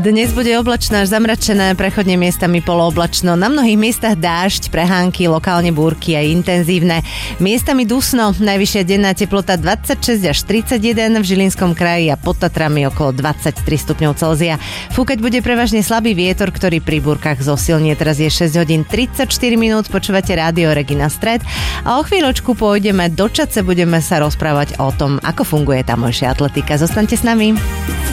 Dnes bude oblačno až zamračené, prechodne miestami polooblačno. Na mnohých miestach dážď, prehánky, lokálne búrky aj intenzívne. Miestami dusno, najvyššia denná teplota 26 až 31, v Žilinskom kraji a pod Tatrami okolo 23 stupňov Celzia. Fúkať bude prevažne slabý vietor, ktorý pri búrkach zosilnie. Teraz je 6 hodín 34 minút, počúvate Rádio Regina Stred a o chvíľočku pôjdeme do Čadce, budeme sa rozprávať o tom, ako funguje tamojšia atletika. Zostaňte s nami.